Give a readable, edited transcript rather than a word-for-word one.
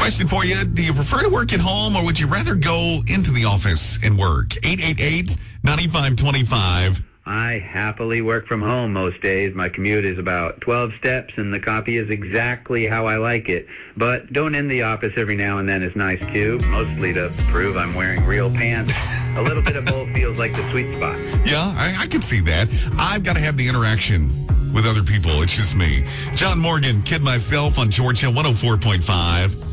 Question for you. Do you prefer to work at home or would you rather go into the office and work? 888-9525. I happily work from home most days. My commute is about 12 steps, and the coffee is exactly how I like it. But don't in the office every now and then is nice, too, mostly to prove I'm wearing real pants. A little bit of both feels like the sweet spot. Yeah, I can see that. I've got to have the interaction with other people. It's just me. John Morgan, Kid Myself on Georgia 104.5.